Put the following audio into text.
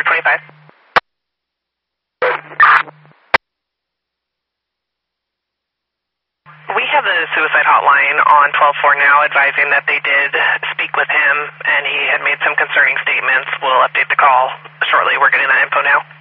25. We have the suicide hotline on 12-4 now advising that they did speak with him and he had made some concerning statements. We'll update the call shortly. We're getting that info now.